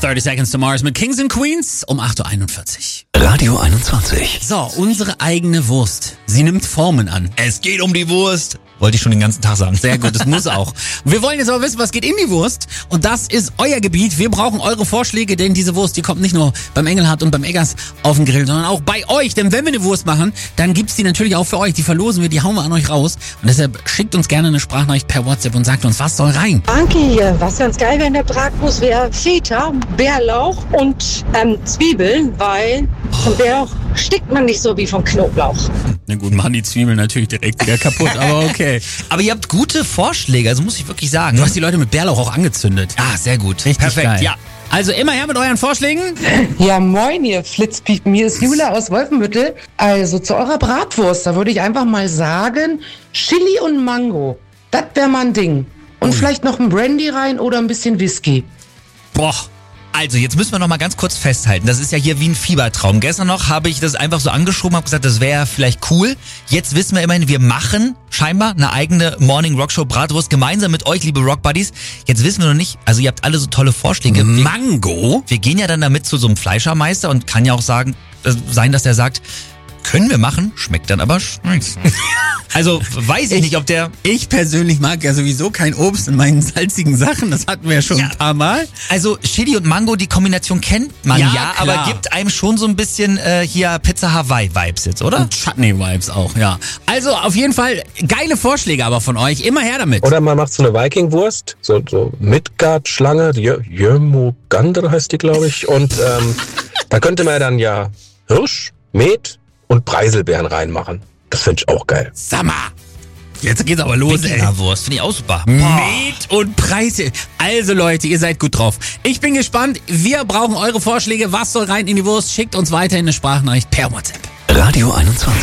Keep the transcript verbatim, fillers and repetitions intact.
thirty Seconds to Mars mit Kings and Queens um acht Uhr einundvierzig. Radio einundzwanzig. So, unsere eigene Wurst. Sie nimmt Formen an. Es geht um die Wurst. Wollte ich schon den ganzen Tag sagen. Sehr gut, das muss auch. Wir wollen jetzt aber wissen, was geht in die Wurst. Und das ist euer Gebiet. Wir brauchen eure Vorschläge, denn diese Wurst, die kommt nicht nur beim Engelhardt und beim Eggers auf den Grill, sondern auch bei euch. Denn wenn wir eine Wurst machen, dann gibt's die natürlich auch für euch. Die verlosen wir, die hauen wir an euch raus. Und deshalb schickt uns gerne eine Sprachnachricht per WhatsApp und sagt uns, was soll rein. Danke hier. Was ganz geil wäre in der Bratwurst wäre Feta, Bärlauch und ähm, Zwiebeln, weil vom Bärlauch stickt man nicht so wie vom Knoblauch. Na gut, machen die Zwiebeln natürlich direkt wieder kaputt, aber okay. Aber ihr habt gute Vorschläge, also muss ich wirklich sagen. Du hast die Leute mit Bärlauch auch angezündet. Ah, sehr gut. Richtig Perfekt, geil. ja. Also immer her mit euren Vorschlägen. Ja, moin, ihr Flitzpiepen. Hier ist Jula aus Wolfenbüttel. Also zu eurer Bratwurst, da würde ich einfach mal sagen, Chili und Mango. Das wäre mal ein Ding. Und vielleicht noch ein Brandy rein oder ein bisschen Whisky. Boah. Also, jetzt müssen wir noch mal ganz kurz festhalten. Das ist ja hier wie ein Fiebertraum. Gestern noch habe ich das einfach so angeschoben, habe gesagt, das wäre vielleicht cool. Jetzt wissen wir immerhin, wir machen scheinbar eine eigene Morning Rockshow Bratwurst gemeinsam mit euch, liebe Rock Buddies. Jetzt wissen wir noch nicht, also ihr habt alle so tolle Vorschläge. Mango? Wir gehen ja dann damit zu so einem Fleischermeister und kann ja auch sagen, äh, sein, dass der sagt, können wir machen, schmeckt dann aber scheiße. Also weiß ich, ich nicht, ob der... Ich persönlich mag ja sowieso kein Obst in meinen salzigen Sachen, das hatten wir ja schon Ja. ein paar Mal. Also Chili und Mango, die Kombination kennt man ja, Ja, aber klar. gibt einem schon so ein bisschen äh, hier Pizza Hawaii-Vibes jetzt, oder? Und Chutney-Vibes auch, ja. Also auf jeden Fall geile Vorschläge aber von euch, immer her damit. Oder man macht so eine Viking-Wurst, so, so Midgard-Schlange, die Jörmungandr heißt die, glaube ich. Und ähm, da könnte man dann ja Hirsch, Met und Preiselbeeren reinmachen. Das finde ich auch geil. Sag mal, jetzt geht's aber los, ey. Wikingerwurst, finde ich auch super. Met und Preise. Also Leute, ihr seid gut drauf. Ich bin gespannt. Wir brauchen eure Vorschläge. Was soll rein in die Wurst? Schickt uns weiterhin eine Sprachnachricht per WhatsApp. Radio einundzwanzig.